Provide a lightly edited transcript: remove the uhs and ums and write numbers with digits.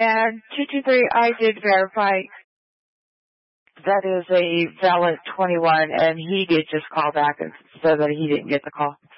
And 223, I did verify that is a valid 21, and he did just call back and said that he didn't get the call.